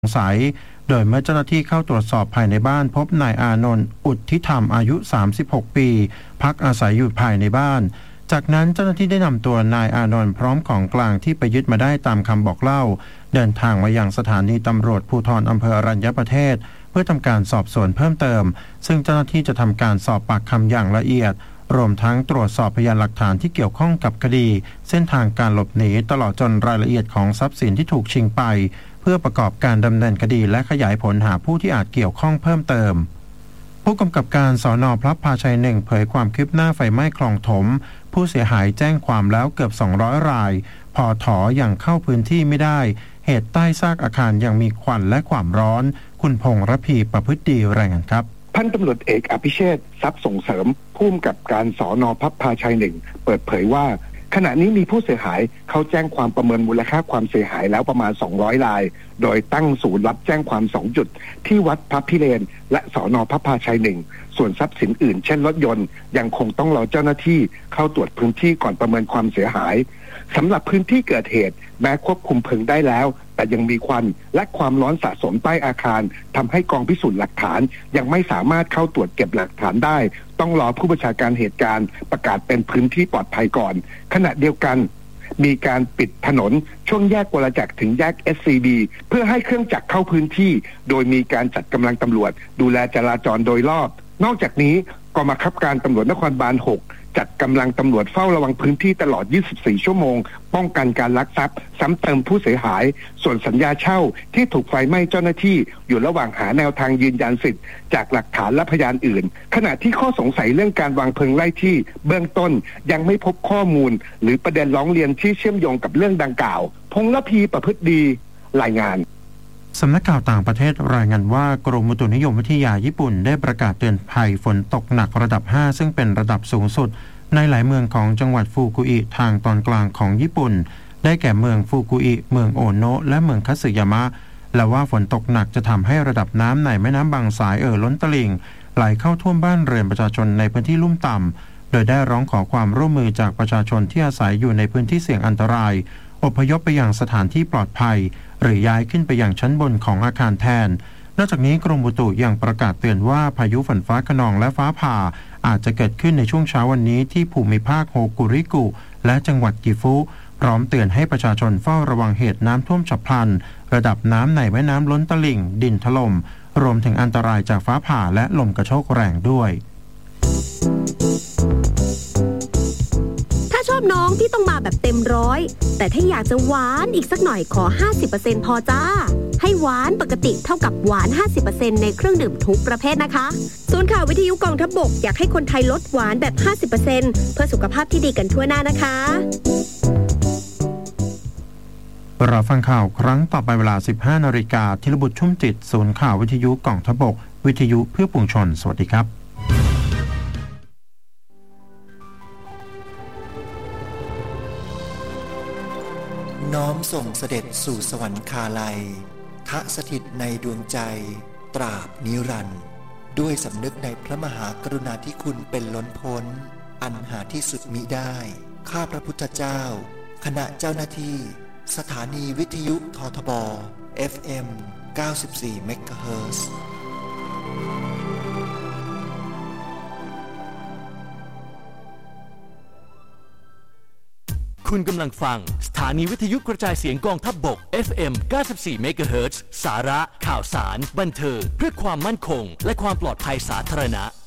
สงสัยโดยเมื่อเจ้าหน้าที่เข้าตรวจสอบภายในบ้านพบนายอานนท์อุทธิธรรมอายุ36ปีพักอาศัยอยู่ภายในบ้านจากนั้นเจ้าหน้าที่ได้นำตัวนายอานนท์พร้อมของกลางที่ไปยึดมาได้ตามคำบอกเล่าเดินทางมายังสถานีตำรวจภูธรอำเภออรัญญประเทศเพื่อทำการสอบสวนเพิ่มเติมซึ่งเจ้าหน้าที่จะทำการสอบปากคำอย่างละเอียดรวมทั้งตรวจสอบพยานหลักฐานที่เกี่ยวข้องกับคดีเส้นทางการหลบหนีตลอดจนรายละเอียดของทรัพย์สินที่ถูกชิงไปเพื่อประกอบการดำเนินคดีและขยายผลหาผู้ที่อาจเกี่ยวข้องเพิ่มเติมผู้กำกับการสน.พระพาชัย1เผยความคืบหน้าไฟไหม้คลองถมผู้เสียหายแจ้งความแล้วเกือบ200รายพอถอยังเข้าพื้นที่ไม่ได้เหตุใต้ซากอาคารยังมีควันและความร้อนคุณพงษ์ระพีประพฤติดีรายงานครับพันตำรวจเอกอภิเชษฐ์ทรัพย์ส่งเสริมผู้กำกับการสน.พระพาชัย1เปิดเผยว่าขณะนี้มีผู้เสียหายเขาแจ้งความประเมินมูลค่าความเสียหายแล้วประมาณ200รายโดยตั้งศูนย์รับแจ้งความ2จุดที่วัดพระพิเรนและสน.พระพาชัย1ส่วนทรัพย์สินอื่นเช่นรถยนต์ยังคงต้องรอเจ้าหน้าที่เข้าตรวจพื้นที่ก่อนประเมินความเสียหายสำหรับพื้นที่เกิดเหตุแม้ควบคุมเพลิงได้แล้วแต่ยังมีควันและความร้อนสะสมใต้อาคารทำให้กองพิสูจน์หลักฐานยังไม่สามารถเข้าตรวจเก็บหลักฐานได้ต้องรอผู้บัญชาการเหตุการณ์ประกาศเป็นพื้นที่ปลอดภัยก่อนขณะเดียวกันมีการปิดถนนช่วงแยกวรจักรถึงแยก SCB เพื่อให้เครื่องจักรเข้าพื้นที่โดยมีการจัดกำลังตำรวจดูแลจราจรโดยรอบนอกจากนี้กองบังคับการตำรวจนครบาล6จัดกำลังตำรวจเฝ้าระวังพื้นที่ตลอด24ชั่วโมงป้องกันการลักทรัพย์ซ้ำเติมผู้เสียหายส่วนสัญญาเช่าที่ถูกไฟไหม้เจ้าหน้าที่อยู่ระหว่างหาแนวทางยืนยันสิทธิ์จากหลักฐานและพยานอื่นขณะที่ข้อสงสัยเรื่องการวางเพลิงไล่ที่เบื้องต้นยังไม่พบข้อมูลหรือประเด็นร้องเรียนที่เชื่อมโยงกับเรื่องดังกล่าวพงษ์ระพีประพฤติดีรายงานสำนักข่าวต่างประเทศรายงานว่ากรมอุตุนิยมวิทยาญี่ปุ่นได้ประกาศเตือนภัยฝนตกหนักระดับ5ซึ่งเป็นระดับสูงสุดในหลายเมืองของจังหวัดฟูกุอิทางตอนกลางของญี่ปุ่นได้แก่เมืองฟูกุอิเมืองโอโนะและเมืองคัตสึยามะและว่าฝนตกหนักจะทำให้ระดับน้ำในแม่น้ำบางสายล้นตลิ่งไหลเข้าท่วมบ้านเรือนประชาชนในพื้นที่ลุ่มต่ำโดยได้ร้องขอความร่วมมือจากประชาชนที่อาศัยอยู่ในพื้นที่เสี่ยงอันตรายอพยพไปยังสถานที่ปลอดภัยหรือย้ายขึ้นไปยังชั้นบนของอาคารแทนนอกจากนี้กรมอุตุยังประกาศเตือนว่าพายุฝนฟ้าคะนองและฟ้าผ่าอาจจะเกิดขึ้นในช่วงเช้าวันนี้ที่ภูมิภาคโฮกุริกุและจังหวัดกิฟุพร้อมเตือนให้ประชาชนเฝ้าระวังเหตุน้ำท่วมฉับพลันระดับน้ำในแม่น้ำล้นตลิ่งดินถล่มรวมถึงอันตรายจากฟ้าผ่าและลมกระโชกแรงด้วยชอบน้องที่ต้องมาแบบเต็มร้อยแต่ถ้าอยากจะหวานอีกสักหน่อยขอ 50% พอจ้าให้หวานปกติเท่ากับหวาน 50% ในเครื่องดื่มทุกประเภทนะคะศูนย์ข่าววิทยุกองทัพบกอยากให้คนไทยลดหวานแบบ 50% เพื่อสุขภาพที่ดีกันทั่วหน้านะคะเราฟังข่าวครั้งต่อไปเวลา 15 นาฬิกาธีรบุตรชุ่มจิตศูนย์ข่าววิทยุกองทัพบกวิทยุเพื่อปวงชนสวัสดีครับน้อมส่งเสด็จสู่สวรรคาลัยทะสถิตในดวงใจตราบนิรันดร์ด้วยสำนึกในพระมหากรุณาธิคุณเป็นล้นพ้นอันหาที่สุดมิได้ข้าพระพุทธเจ้าคณะเจ้าหน้าที่สถานีวิทยุททบ FM 94 เมกะเฮิรตซ์คุณกำลังฟังสถานีวิทยุกระจายเสียงกองทัพบก FM 94 เมกะเฮิรตซ์สาระข่าวสารบันเทิงเพื่อความมั่นคงและความปลอดภัยสาธารณะ